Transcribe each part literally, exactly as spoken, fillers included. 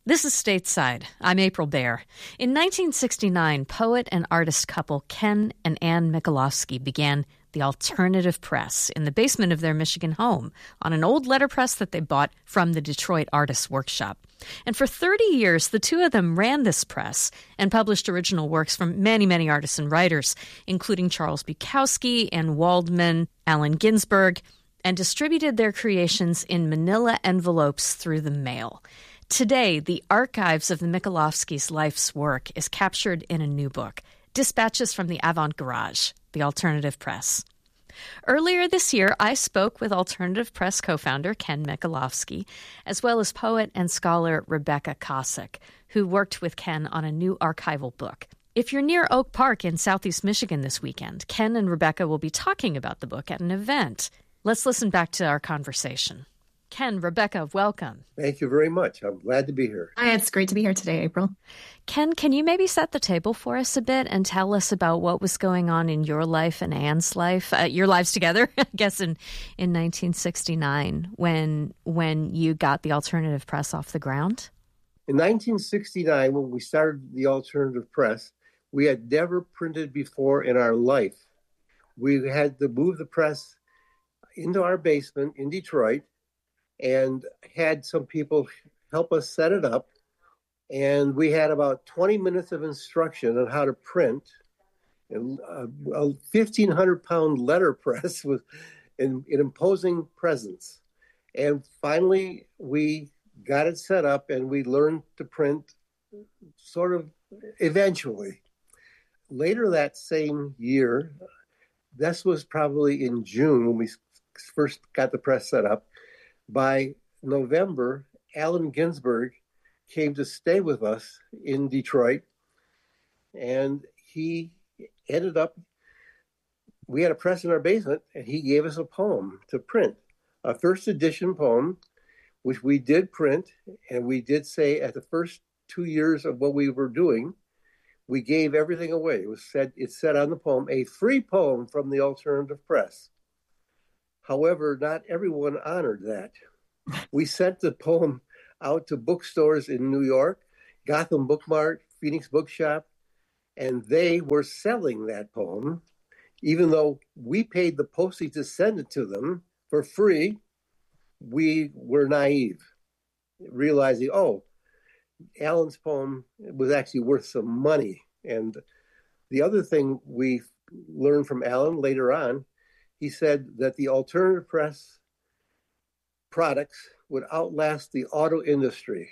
This is Stateside. I'm April Baer. In nineteen sixty-nine, poet and artist couple Ken and Ann Michalowski began the Alternative Press in the basement of their Michigan home on an old letterpress that they bought from the Detroit Artists Workshop. And for thirty years, the two of them ran this press and published original works from many, many artists and writers, including Charles Bukowski, Anne Waldman, Allen Ginsberg, and distributed their creations in manila envelopes through the mail. Today, the archives of the Michalowskis' life's work is captured in a new book, Dispatches from the Avant Garage, the Alternative Press. Earlier this year, I spoke with Alternative Press co-founder Ken Michalowski, as well as poet and scholar Rebecca Kosick, who worked with Ken on a new archival book. If you're near Oak Park in Southeast Michigan this weekend, Ken and Rebecca will be talking about the book at an event. Let's listen back to our conversation. Ken, Rebecca, welcome. Thank you very much. I'm glad to be here. Hi, it's great to be here today, April. Ken, can you maybe set the table for us a bit and tell us about what was going on in your life and Anne's life, uh, your lives together, I guess, in, in nineteen sixty-nine when when you got the Alternative Press off the ground? In nineteen sixty-nine, when we started the Alternative Press, we had never printed before in our life. We had to move the press into our basement in Detroit and had some people help us set it up. And we had about twenty minutes of instruction on how to print. And a fifteen hundred pound letterpress with an, an imposing presence. And finally, we got it set up and we learned to print sort of eventually. Later that same year, this was probably in June when we first got the press set up. By November, Allen Ginsberg came to stay with us in Detroit, and he ended up, we had a press in our basement, and he gave us a poem to print, a first edition poem, which we did print, and we did say at the first two years of what we were doing, we gave everything away. It was said, it said on the poem, a free poem from the Alternative Press. However, not everyone honored that. We sent the poem out to bookstores in New York, Gotham Book Mart, Phoenix Bookshop, and they were selling that poem. Even though we paid the postage to send it to them for free, we were naive, realizing, oh, Allen's poem was actually worth some money. And the other thing we learned from Allen later on, he said that the Alternative Press products would outlast the auto industry.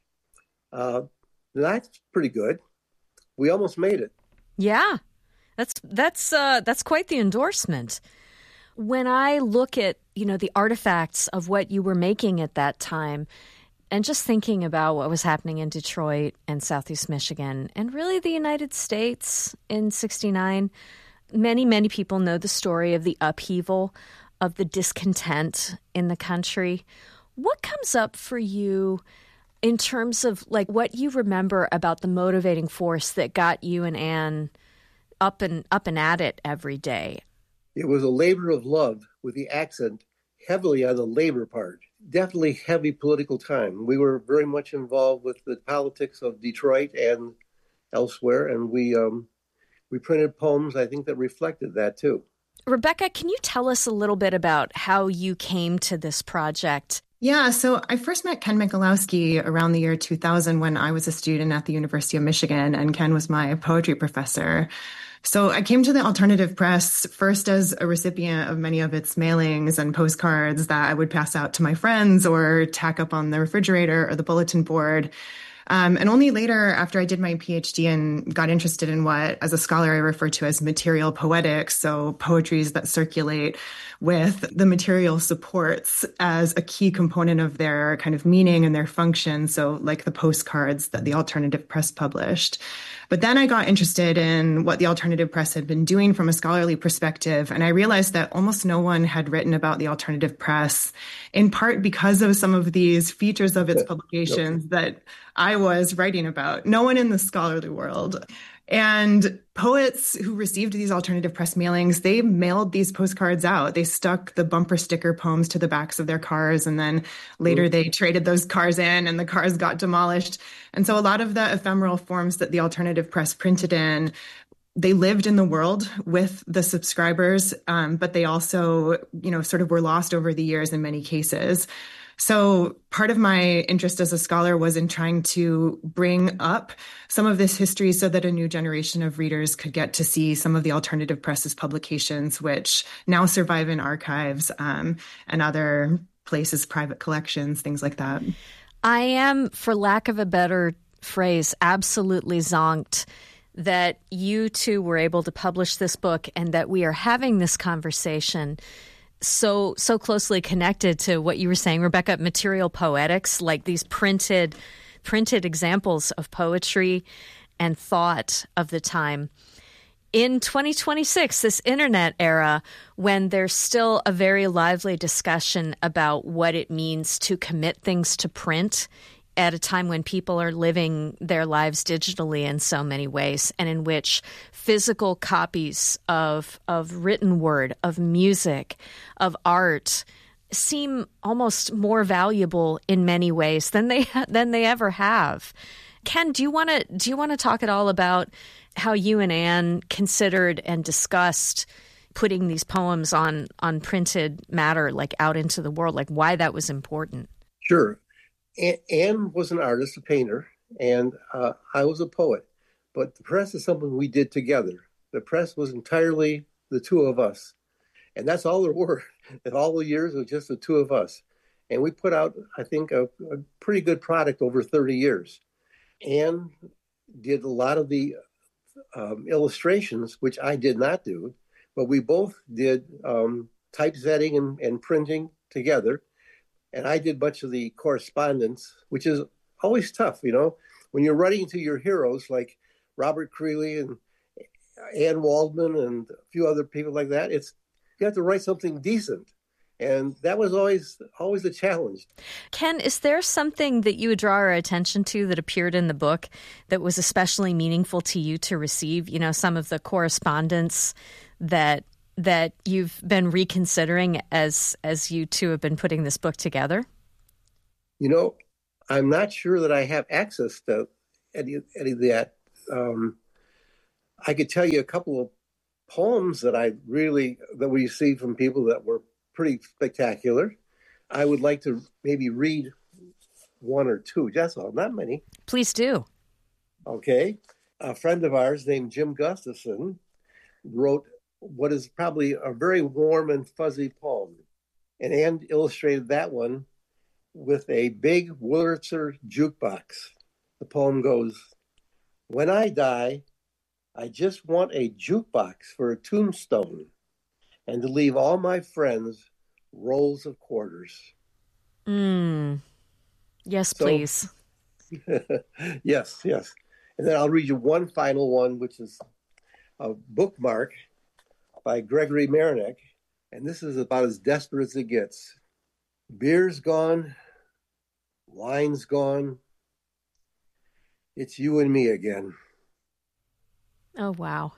Uh, that's pretty good. We almost made it. Yeah, that's that's uh, that's quite the endorsement. When I look at, you know, the artifacts of what you were making at that time, and just thinking about what was happening in Detroit and Southeast Michigan, and really the United States in sixty-nine, many, many people know the story of the upheaval, of the discontent in the country. What comes up for you in terms of like what you remember about the motivating force that got you and Anne up and up and at it every day? It was a labor of love with the accent heavily on the labor part. Definitely heavy political time. We were very much involved with the politics of Detroit and elsewhere, and we um, we printed poems, I think, that reflected that too. Rebecca, can you tell us a little bit about how you came to this project? Yeah, so I first met Ken Michalowski around the year two thousand when I was a student at the University of Michigan, and Ken was my poetry professor. So I came to the Alternative Press first as a recipient of many of its mailings and postcards that I would pass out to my friends or tack up on the refrigerator or the bulletin board. Um, and only later, after I did my PhD and got interested in what, as a scholar, I refer to as material poetics, so poetries that circulate with the material supports as a key component of their kind of meaning and their function, so like the postcards that the Alternative Press published. But then I got interested in what the Alternative Press had been doing from a scholarly perspective, and I realized that almost no one had written about the Alternative Press, in part because of some of these features of its publications that I was writing about. No one in the scholarly world. And poets who received these alternative press mailings, they mailed these postcards out. They stuck the bumper sticker poems to the backs of their cars. And then later mm-hmm. they traded those cars in and the cars got demolished. And so a lot of the ephemeral forms that the alternative press printed in, they lived in the world with the subscribers, um, but they also, you know, sort of were lost over the years in many cases. So part of my interest as a scholar was in trying to bring up some of this history so that a new generation of readers could get to see some of the alternative press's publications, which now survive in archives um, and other places, private collections, things like that. I am, for lack of a better phrase, absolutely zonked that you two were able to publish this book and that we are having this conversation so so closely connected to what you were saying, Rebecca, material poetics, like these printed printed examples of poetry and thought of the time. In twenty twenty-six, this internet era, when there's still a very lively discussion about what it means to commit things to print at a time when people are living their lives digitally in so many ways, and in which physical copies of of written word, of music, of art seem almost more valuable in many ways than they than they ever have. Ken, do you want to do you want to talk at all about how you and Anne considered and discussed putting these poems on on printed matter, like out into the world, like why that was important? Sure. Anne was an artist, a painter, and uh, I was a poet. But the press is something we did together. The press was entirely the two of us. And that's all there were. In all the years, it was just the two of us. And we put out, I think, a, a pretty good product over thirty years. Anne did a lot of the um, illustrations, which I did not do. But we both did um, typesetting and, and printing together. And I did much of the correspondence, which is always tough, you know, when you're writing to your heroes like Robert Creeley and Anne Waldman and a few other people like that. It's you have to write something decent. And that was always always a challenge. Ken, is there something that you would draw our attention to that appeared in the book that was especially meaningful to you to receive? You know, some of the correspondence that that you've been reconsidering as as you two have been putting this book together? You know, I'm not sure that I have access to any, any of that. Um, I could tell you a couple of poems that I really, that we received from people that were pretty spectacular. I would like to maybe read one or two. That's all, not many. Please do. Okay. A friend of ours named Jim Gustafson wrote what is probably a very warm and fuzzy poem. And Anne illustrated that one with a big Wurlitzer jukebox. The poem goes, "When I die, I just want a jukebox for a tombstone and to leave all my friends rolls of quarters." Mm. Yes, so, please. yes, yes. And then I'll read you one final one, which is a bookmark by Gregory Marinek, and this is about as desperate as it gets. "Beer's gone, wine's gone, it's you and me again." Oh, wow.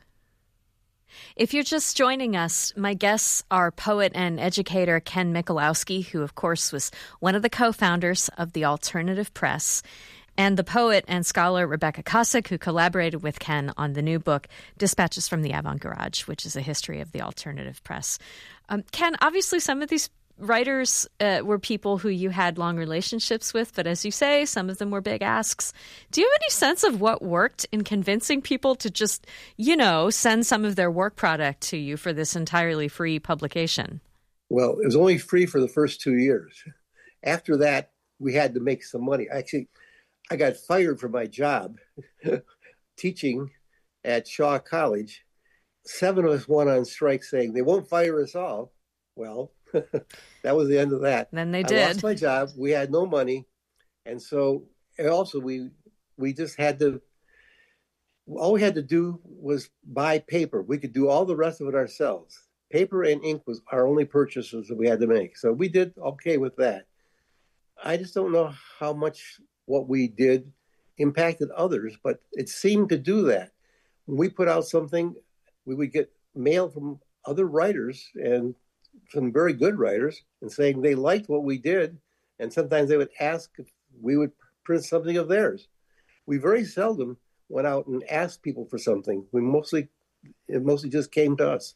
If you're just joining us, my guests are poet and educator Ken Michalowski, who, of course, was one of the co-founders of the Alternative Press, and the poet and scholar Rebecca Kosick, who collaborated with Ken on the new book, Dispatches from the Avant Garage, which is a history of the alternative press. Um, Ken, obviously some of these writers uh, were people who you had long relationships with, but as you say, some of them were big asks. Do you have any sense of what worked in convincing people to just, you know, send some of their work product to you for this entirely free publication? Well, it was only free for the first two years. After that, we had to make some money. Actually, I got fired from my job teaching at Shaw College. Seven of us went on strike saying they won't fire us all. Well, that was the end of that. Then they I did. lost my job. We had no money. And so and also we we just had to, all we had to do was buy paper. We could do all the rest of it ourselves. Paper and ink was our only purchases that we had to make. So we did okay with that. I just don't know how much what we did impacted others, but it seemed to do that. when we put out something, we would get mail from other writers and some very good writers and saying they liked what we did. And sometimes they would ask if we would print something of theirs. We very seldom went out and asked people for something. We mostly, it mostly just came to us.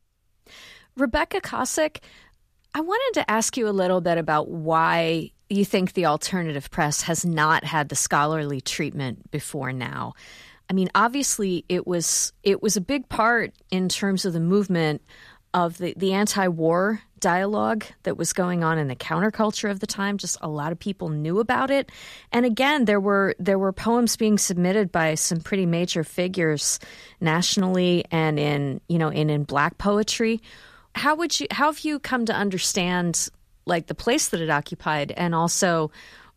Rebecca Kosick, I wanted to ask you a little bit about why you think the alternative press has not had the scholarly treatment before now. I mean, obviously, it was it was a big part in terms of the movement of the, the anti-war dialogue that was going on in the counterculture of the time. Just a lot of people knew about it. And again, there were there were poems being submitted by some pretty major figures nationally and in, you know, in, in Black poetry. How would you how have you come to understand like the place that it occupied and also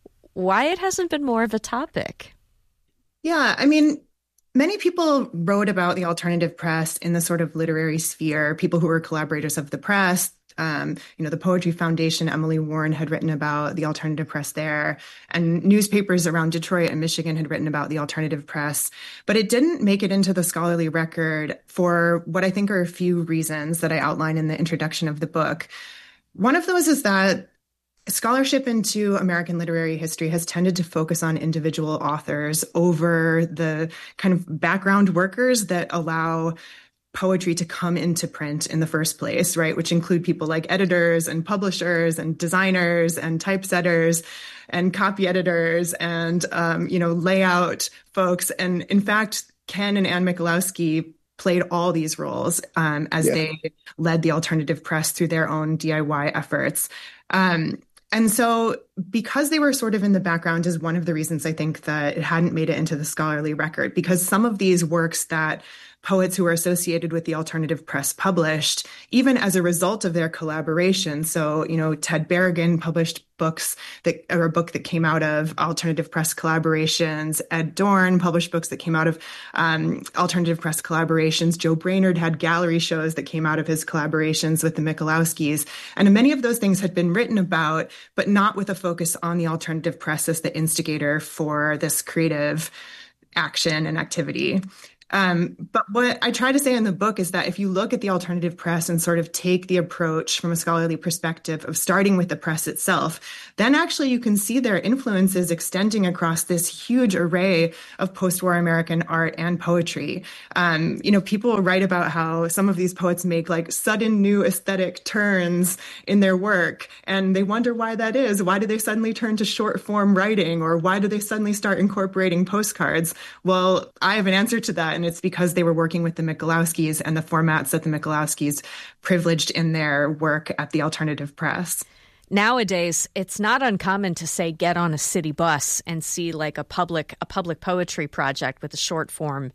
why it hasn't been more of a topic? Yeah, I mean, many people wrote about the alternative press in the sort of literary sphere, people who were collaborators of the press. Um, you know, the Poetry Foundation, Emily Warren had written about the alternative press there, and newspapers around Detroit and Michigan had written about the alternative press. But it didn't make it into the scholarly record for what I think are a few reasons that I outline in the introduction of the book. One of those is that scholarship into American literary history has tended to focus on individual authors over the kind of background workers that allow poetry to come into print in the first place, right? Which include people like editors and publishers and designers and typesetters and copy editors and, um, you know, layout folks. And in fact, Ken and Anne Michalowski played all these roles um, as yeah. they led the alternative press through their own D I Y efforts. Um, And so because they were sort of in the background is one of the reasons I think that it hadn't made it into the scholarly record, because some of these works that poets who were associated with the alternative press published, even as a result of their collaboration. So, you know, Ted Berrigan published books that, or a book that came out of alternative press collaborations. Ed Dorn published books that came out of um, alternative press collaborations. Joe Brainerd had gallery shows that came out of his collaborations with the Michalowskis. And many of those things had been written about, but not with a focus on the alternative press as the instigator for this creative action and activity. Um, but what I try to say in the book is that if you look at the alternative press and sort of take the approach from a scholarly perspective of starting with the press itself, then actually you can see their influences extending across this huge array of post-war American art and poetry. Um, you know, people write about how some of these poets make like sudden new aesthetic turns in their work, and they wonder why that is. Why do they suddenly turn to short form writing, or why do they suddenly start incorporating postcards? Well, I have an answer to that. And it's because they were working with the Michalowskis and the formats that the Michalowskis privileged in their work at the alternative press. Nowadays, it's not uncommon to say get on a city bus and see like a public a public poetry project with a short form,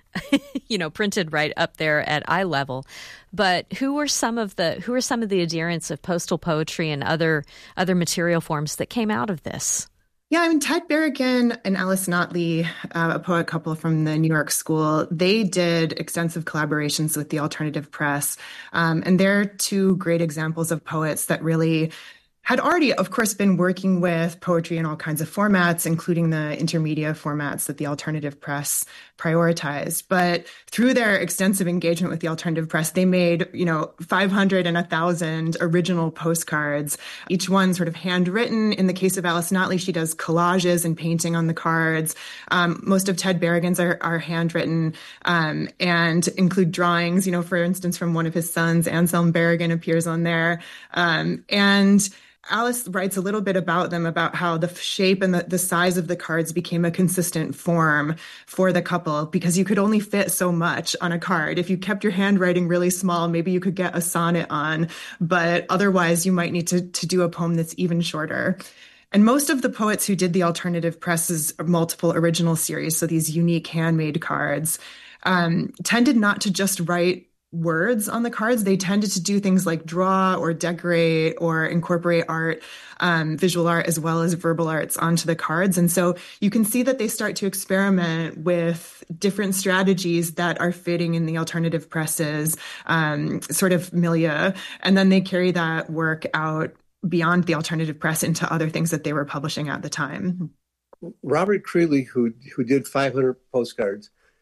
you know, printed right up there at eye level. But who were some of the who were some of the adherents of postal poetry and other other material forms that came out of this? Yeah, I mean, Ted Berrigan and Alice Notley, uh, a poet couple from the New York School, they did extensive collaborations with the alternative press. Um, and they're two great examples of poets that really had already, of course, been working with poetry in all kinds of formats, including the intermedia formats that the alternative press prioritized. But through their extensive engagement with the alternative press, they made, you know, five hundred and one thousand original postcards, each one sort of handwritten. In the case of Alice Notley, she does collages and painting on the cards. Um, most of Ted Berrigan's are, are handwritten um, and include drawings. You know, for instance, from one of his sons, Anselm Berrigan appears on there. Um, and Alice writes a little bit about them, about how the shape and the, the size of the cards became a consistent form for the couple because you could only fit so much on a card. If you kept your handwriting really small, maybe you could get a sonnet on, but otherwise you might need to, to do a poem that's even shorter. And most of the poets who did the alternative press's multiple original series, so these unique handmade cards, um, tended not to just write words on the cards. They tended to do things like draw or decorate or incorporate art, um, visual art, as well as verbal arts onto the cards. And so you can see that they start to experiment with different strategies that are fitting in the alternative press's um, sort of milieu. And then they carry that work out beyond the alternative press into other things that they were publishing at the time. Robert Creeley, who who did five hundred postcards,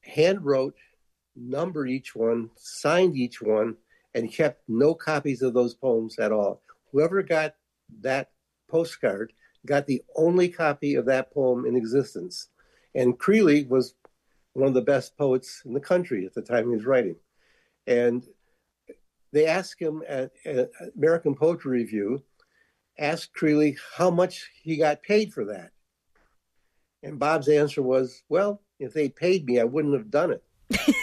hand wrote, numbered each one, signed each one, and kept no copies of those poems at all. Whoever got that postcard got the only copy of that poem in existence. And Creeley was one of the best poets in the country at the time he was writing. And they asked him at, at American Poetry Review, asked Creeley how much he got paid for that. And Bob's answer was, well, if they paid me, I wouldn't have done it.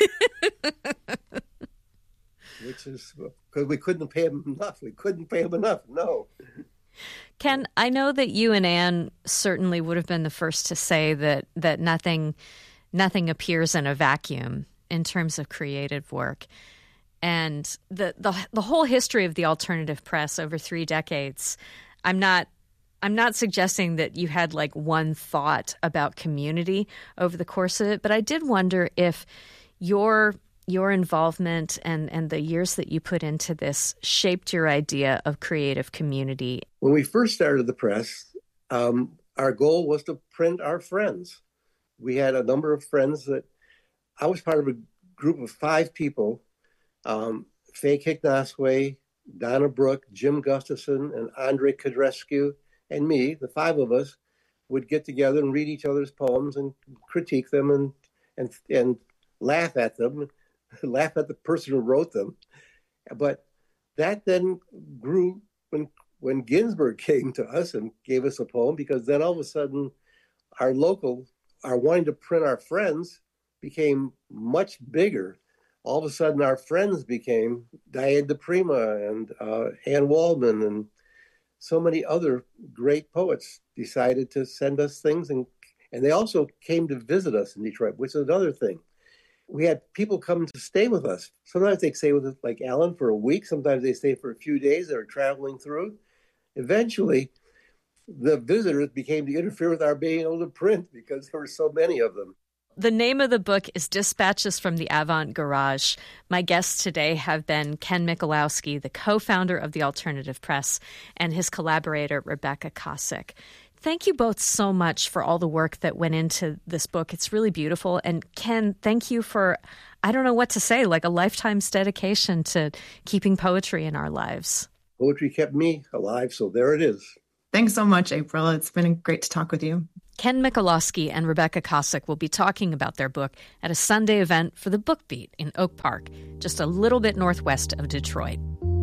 Which is because we couldn't pay him enough. We couldn't pay him enough. No. Ken, I know that you and Anne certainly would have been the first to say that that nothing nothing appears in a vacuum in terms of creative work. And the the the whole history of the alternative press over three decades, I'm not I'm not suggesting that you had like one thought about community over the course of it, but I did wonder if your your involvement and, and the years that you put into this shaped your idea of creative community. When we first started the press, um, our goal was to print our friends. We had a number of friends that I was part of a group of five people, um, Faye Kicknosway, Donna Brooke, Jim Gustafson, and Andre Kudrescu, and me. The five of us would get together and read each other's poems and critique them and and and laugh at them, laugh at the person who wrote them. But that then grew when when Ginsberg came to us and gave us a poem, because then all of a sudden our local, our wanting to print our friends became much bigger. All of a sudden our friends became Diane DePrima and uh, Anne Waldman, and so many other great poets decided to send us things. And, and they also came to visit us in Detroit, which is another thing. We had people come to stay with us. Sometimes they stay with us, like Alan, for a week. Sometimes they stay for a few days. They were traveling through. Eventually, the visitors became to interfere with our being able to print because there were so many of them. The name of the book is Dispatches from the Avant Garage. My guests today have been Ken Michalowski, the co-founder of the Alternative Press, and his collaborator, Rebecca Kosick. Thank you both so much for all the work that went into this book. It's really beautiful. And Ken, thank you for, I don't know what to say, like a lifetime's dedication to keeping poetry in our lives. Poetry kept me alive, so there it is. Thanks so much, April. It's been great to talk with you. Ken Michalowski and Rebecca Kosick will be talking about their book at a Sunday event for the Book Beat in Oak Park, just a little bit northwest of Detroit.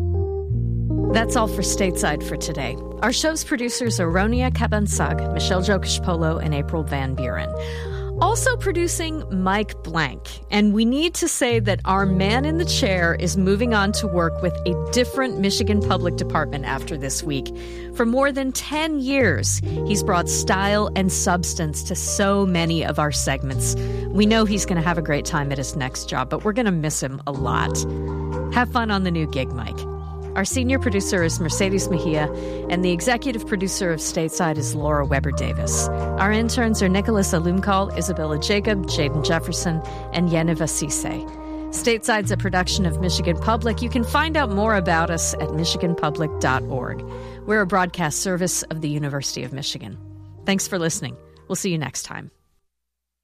That's all for Stateside for today. Our show's producers are Ronia Kabansag, Michelle Jokish-Polo, and April Van Buren. Also producing Mike Blank. And we need to say that our man in the chair is moving on to work with a different Michigan Public Department after this week. For more than ten years, he's brought style and substance to so many of our segments. We know he's going to have a great time at his next job, but we're going to miss him a lot. Have fun on the new gig, Mike. Our senior producer is Mercedes Mejia, and the executive producer of Stateside is Laura Weber-Davis. Our interns are Nicholas Alumkal, Isabella Jacob, Jaden Jefferson, and Yeniva Cisse. Stateside's a production of Michigan Public. You can find out more about us at michigan public dot org. We're a broadcast service of the University of Michigan. Thanks for listening. We'll see you next time.